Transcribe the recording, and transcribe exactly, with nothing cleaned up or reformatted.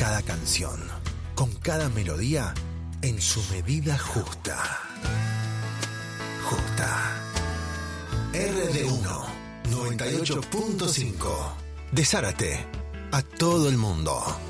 cada canción, con cada melodía en su medida justa. Justa. R D uno, noventa y ocho punto cinco. De Zárate a todo el mundo.